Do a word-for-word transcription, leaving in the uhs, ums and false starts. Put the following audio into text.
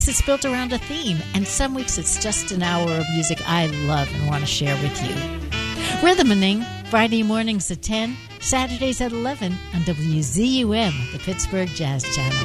weeks it's built around a theme, and some weeks it's just an hour of music I love and want to share with you. Rhythming, Friday mornings at ten, Saturdays at eleven on W Z U M, the Pittsburgh Jazz Channel.